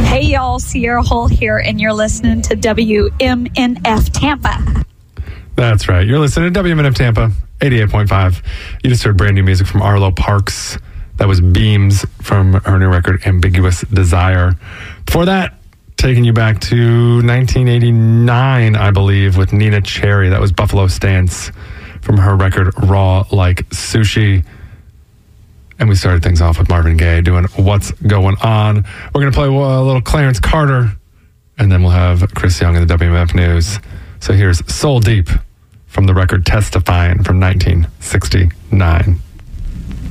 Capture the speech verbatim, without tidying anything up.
Hey y'all, Sierra Hull here, and you're listening to W M N F Tampa. That's right. You're listening to W M N F Tampa, eighty-eight point five. You just heard brand new music from Arlo Parks. That was Beams from her new record, Ambiguous Desire. Before that, taking you back to nineteen eighty-nine, I believe, with Nina Cherry. That was Buffalo Stance from her record, Raw Like Sushi. And we started things off with Marvin Gaye doing What's Going On. We're going to play a little Clarence Carter, and then we'll have Chris Young in the W M F News. So here's Soul Deep from the record Testifying from nineteen sixty-nine.